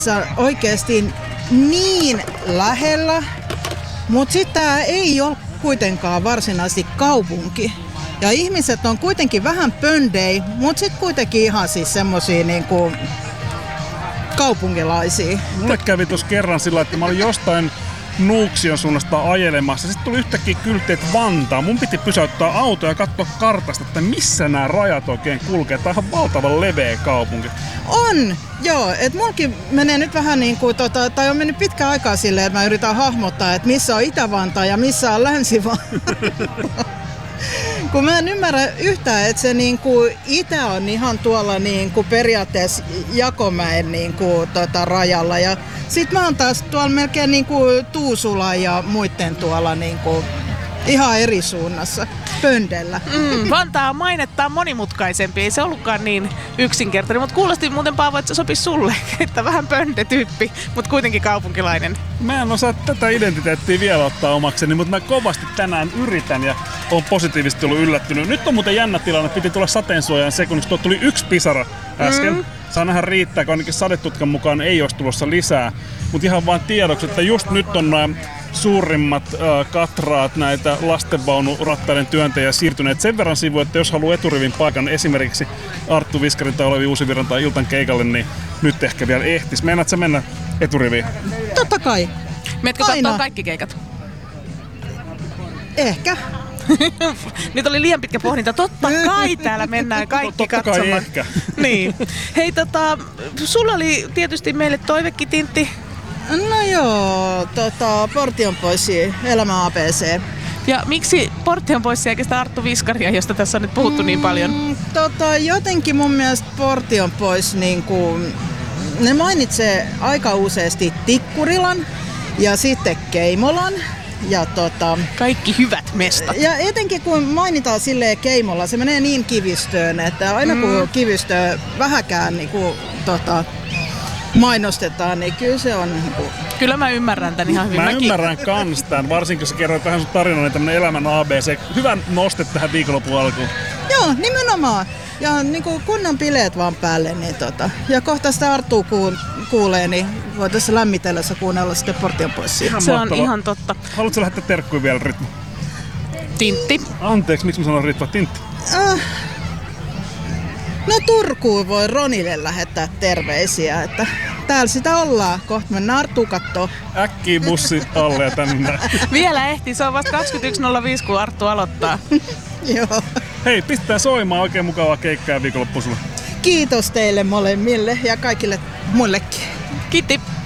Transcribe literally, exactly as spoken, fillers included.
oikeasti niin lähellä, mutta sitten tämä ei ole kuitenkaan varsinaisesti kaupunki. Ja ihmiset on kuitenkin vähän pöndei, mutta sitten kuitenkin ihan siis semmosia niinku kaupunkilaisia. Mulle kävi tuossa kerran sillä, että mä olin jostain Nuuksion suunnasta ajelemassa. Sitten tuli yhtäkkiä kyltti, että Vantaa. Mun piti pysäyttää auto ja katsoa kartasta, että missä nämä rajat oikein kulkee. Tämä on valtavan leveä kaupunki. On, joo. Että mulkin menee nyt vähän niin kuin, tota, tai on mennyt pitkä aikaa silleen, että mä yritän hahmottaa, että missä on Itä-Vantaa ja missä on Länsi-Vantaa. Kun mä en ymmärrä yhtään, että se niinku itä on ihan tuolla niinku periaatteessa Jakomäen niinku tota rajalla ja sit mä oon taas tuolla melkein niinku Tuusula ja muiden tuolla niinku ihan eri suunnassa, pöndellä. Mm, Vantaa on mainettaan monimutkaisempi, ei se ollutkaan niin yksinkertainen, mutta kuulosti muuten Paavo, että se sopisi sulle, että vähän pöndetyyppi, mutta kuitenkin kaupunkilainen. Mä en osaa tätä identiteettiä vielä ottaa omakseni, mutta mä kovasti tänään yritän ja on positiivisesti ollut yllättynyt. Nyt on muuten jännä tilanne, piti tulla sateensuojaan sekunniksi, tuo tuli yksi pisara äsken. Mm. Saa nähdä riittääkö, ainakin sadetutkan mukaan ei olisi tulossa lisää, mutta ihan vaan tiedoksi, että just nyt on nämä suurimmat äh, katraat näitä lastenvaunurattaiden työntäjiä siirtyneet sen verran sivuun, että jos haluaa eturivin paikan esimerkiksi Arttu Viskarin tai Olevi Uusivirran tai Iltan keikalle, niin nyt ehkä vielä ehtis. Meinaat sä mennä eturiviin? Totta kai. Meetkö katsoa kaikki keikat? Ehkä. Nyt oli liian pitkä pohdinta. Totta kai täällä mennään kaikki Totta katsomaan. kai ehkä. Niin. Hei, tota, sulla oli tietysti meille toivekin, Tintti. No joo, tota, Portion Poissi, Elämä A B C. Ja miksi Portion Poissi eikä sitä Arttu Viskaria, josta tässä on nyt puhuttu mm, niin paljon? Tota, jotenkin mun mielestä Portion Pois, niin kuin, ne mainitsee aika useasti Tikkurilan ja sitten Keimolan. Ja tota, kaikki hyvät mestat. Ja etenkin kun mainitaan silleen Keimolla, se menee niin kivistöön, että aina kun mm. kivistöä vähäkään niin kuin, tota, mainostetaan, niin kyllä se on... Niin kuin... Kyllä mä ymmärrän tän ihan hyvin. Mä Mäkin. ymmärrän kans tän, varsinkin kun sä kerroit tähän sun tarinan, niin tämmönen elämän A B C. Hyvä noste tähän viikonlopun alkuun. Joo, nimenomaan. Ja niin kuin kunnon bileet vaan päälle. Niin tota. Ja kohta sitä Arttua kuulee, niin voitaisiin lämmitellessä kuunnella sitten Portion Poissia. Se mahtava. On ihan totta. Haluatko lähettää terkkuja vielä, Ritva? Tintti. Anteeksi, miksi mä sanon Ritva? Tintti. Äh. No Turkuun voi Ronille lähettää terveisiä, että täällä sitä ollaan. Kohta mennään Arttua kattoo. Äkkiä bussi alle ja tänne. Vielä ehti, se on vasta kaksikymmentäyksi nolla viisi, kun Arttu aloittaa. Joo. Hei, pistää soimaan, oikein mukavaa keikkaa ja viikonloppu sulle. Kiitos teille molemmille ja kaikille muillekin. Kiitti.